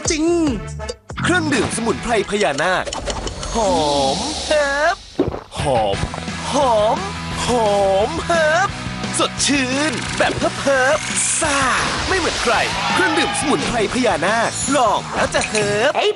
จริงเครื่องดื่มสมุนไพรพญานาคหอมเฮิร์บหอมหอมหอมเฮิร์บสดชื่นแบบเฮิร์บซ่าไม่เหมือนใครเครื่องดื่มสมุนไพรพญานาคลองแล้วจะเฮิร์บ